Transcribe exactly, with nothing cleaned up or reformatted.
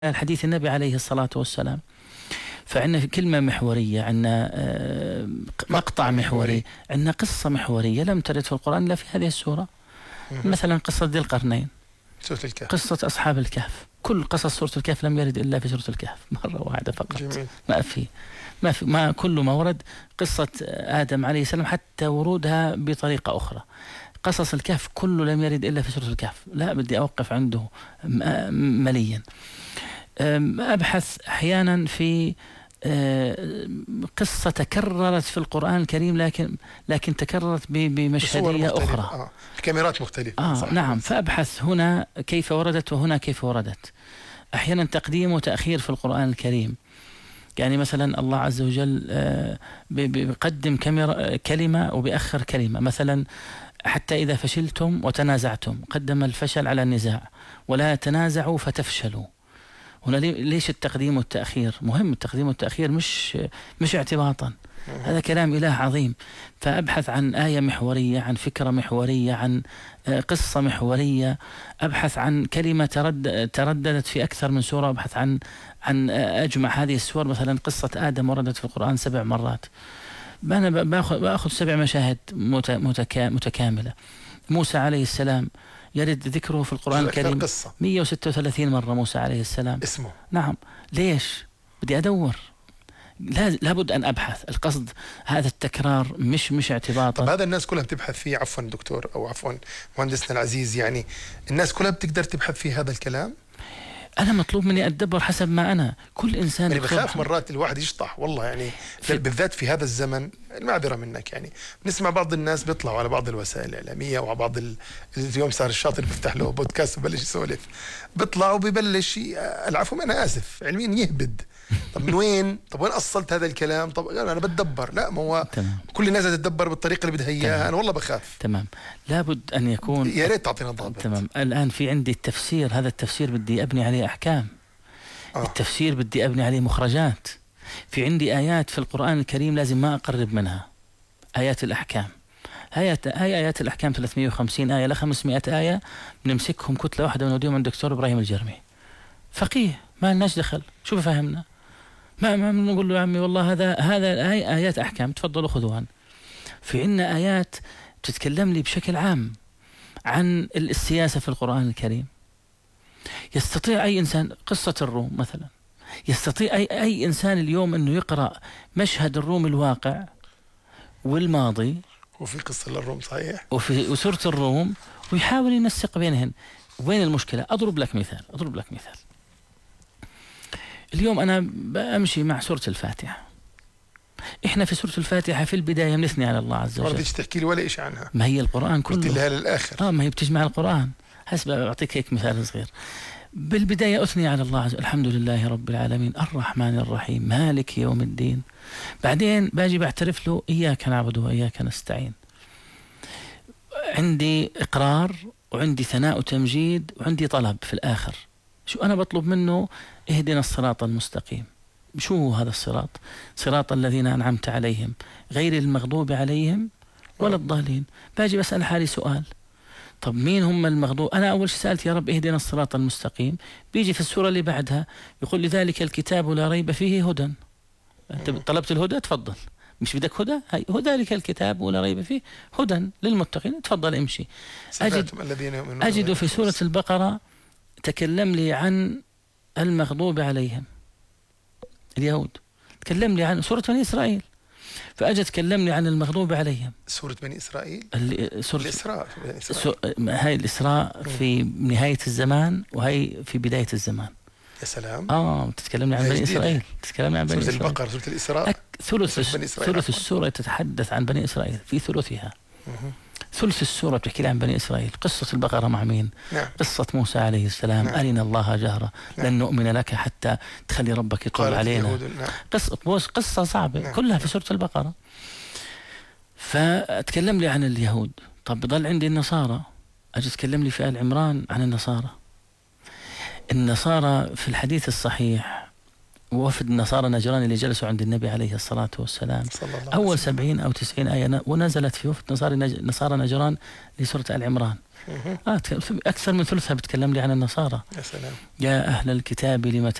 الحديث النبي عليه الصلاة والسلام. فعندنا كلمة محورية، عندنا مقطع محوري، عندنا قصة محورية لم ترد في القرآن إلا في هذه السورة. مثلا قصة ذي القرنين، سورة الكهف، قصة أصحاب الكهف، كل قصص سورة الكهف لم يرد إلا في سورة الكهف مرة واحدة فقط. جميل. ما في ما في ما كل ما ورد قصة آدم عليه السلام حتى ورودها بطريقة أخرى. قصص الكهف كله لم يرد إلا في سورة الكهف. لا، بدي أوقف عنده مليا. أبحث أحيانا في قصة تكررت في القرآن الكريم، لكن لكن تكررت بمشهدية أخرى، آه. بكاميرات مختلفة. آه نعم. فأبحث هنا كيف وردت وهنا كيف وردت. أحيانا تقديم وتأخير في القرآن الكريم. يعني مثلا الله عز وجل بيقدم كلمة وبيأخر كلمة. مثلا حتى إذا فشلتم وتنازعتم، قدم الفشل على النزاع. ولا تنازعوا فتفشلوا. هنا ليش التقديم والتأخير؟ مهم التقديم والتأخير، مش مش اعتباطا. هذا كلام إله عظيم. فأبحث عن آية محورية، عن فكرة محورية، عن قصة محورية. أبحث عن كلمة ترد ترددت في أكثر من سورة. أبحث عن عن أجمع هذه السور. مثلا قصة آدم وردت في القرآن سبع مرات. أنا بأخذ بأخذ سبع مشاهد متكاملة. موسى عليه السلام يرد ذكره في القرآن الكريم مئة وستة وثلاثين مرة. موسى عليه السلام اسمه. نعم. ليش؟ بدي أدور. لابد أن أبحث. القصد هذا التكرار، مش مش اعتباطا. طب هذا الناس كلها بتبحث فيه. عفوا دكتور أو عفوا مهندسنا العزيز، يعني الناس كلها بتقدر تبحث في هذا الكلام. أنا مطلوب مني أتدبر حسب ما أنا. كل إنسان يعني بخاف مرات الواحد يشطح والله، يعني في بالذات في هذا الزمن. المعذرة منك، يعني بنسمع بعض الناس بيطلعوا على بعض الوسائل الإعلامية وعلى بعض ال... اليوم صار الشاطر بيفتح له بودكاست وبلش يسولف، بيطلع وبيبلش العفو أنا آسف علميا يهبد. طب من وين؟ طب وين أصلت هذا الكلام؟ طب أنا بتدبر. لا، ما هو تمام. كل الناس تتدبر بالطريقة اللي بدها إياها. أنا والله بخاف. تمام. لابد أن يكون. يا ريت تعطينا ضابط. تمام. الآن في عندي التفسير. هذا التفسير بدي أبني عليه أحكام. آه. التفسير بدي أبني عليه مخرجات. في عندي آيات في القرآن الكريم لازم ما أقرب منها. آيات الأحكام. هاي هاي آيات الأحكام ثلاثمئة وخمسين آية ل خمسمئة آية، بنمسكهم كتلة واحدة ونوديهم عند الدكتور إبراهيم الجرمي. فقيه ما لناش دخل. شو بفهمنا؟ ما ما بنقول له يا عمي والله هذا هذا هاي آيات أحكام تفضلوا خذوها. في عندنا آيات بتتكلم لي بشكل عام عن السياسة في القرآن الكريم. يستطيع أي إنسان، قصة الروم مثلا، يستطيع أي أي إنسان اليوم إنه يقرأ مشهد الروم الواقع والماضي، وفي قصة للروم صحيح، وفي وسورة الروم، ويحاول ينسق بينهن. وين المشكلة؟ أضرب لك مثال أضرب لك مثال اليوم أنا بأمشي مع سورة الفاتحة. إحنا في سورة الفاتحة في البداية بنثني على الله عز وجل. ما رضيتش تحكي لي ولا إشي عنها. ما هي القرآن كله. قلت لها للآخر. آه ما هي بتجمع القرآن. هسه أعطيك هيك مثال صغير. بالبداية أثني على الله عز وجل، الحمد لله رب العالمين الرحمن الرحيم مالك يوم الدين. بعدين باجي بعترف له إياك نعبد وإياك نستعين. عندي إقرار وعندي ثناء وتمجيد وعندي طلب في الآخر. شو أنا بطلب منه؟ اهدنا الصراط المستقيم. شو هو هذا الصراط؟ صراط الذين أنعمت عليهم غير المغضوب عليهم ولا الضالين. باجي بسأل حالي سؤال، طب مين هم المغضوب؟ أنا أول شيء سألت يا رب اهدنا الصراط المستقيم. بيجي في السورة اللي بعدها يقول لذلك الكتاب لا ريب فيه هدى. أنت طلبت الهدى، تفضل. مش بدك هدى؟ هاي هو ذلك الكتاب ولا ريب فيه هدى للمتقين، تفضل امشي. أجد, أجد في سورة البقرة تكلم لي عن المغضوب عليهم اليهود. تكلم لي عن سورة بني إسرائيل، فأجد تكلمني عن المغضوب عليهم. سورة بني إسرائيل، سورة الإسراء. سو... هاي الإسراء في نهاية الزمان وهي في بداية الزمان. يا سلام. آه تتكلمني عن بني إسرائيل. تتكلمني عن بني سورة إسرائيل. البقرة، سورة الإسراء. أك... ثلث ثلث السورة تتحدث عن بني إسرائيل في ثلثها. مه. ثلث السورة بتحكي عن بني إسرائيل. قصة البقرة مع مين؟ نعم. قصة موسى عليه السلام. نعم. أرنا الله جهرة. نعم. لن نؤمن لك حتى تخلي ربك يطلع علينا. نعم. قصة قصة صعبة. نعم. كلها في سورة البقرة. فأتكلم لي عن اليهود. طب بضل عندي النصارى. أجي أتكلم لي في آل عمران عن النصارى. النصارى في الحديث الصحيح ووفد نصارى نجران اللي جلسوا عند النبي عليه الصلاة والسلام، أول سبعين أو تسعين آية ونزلت في وفد نصارى نصارى نجران لسورة آل عمران. أكثر من ثلثها بتكلم لي عن النصارى. يا سلام. يا أهل الكتاب لم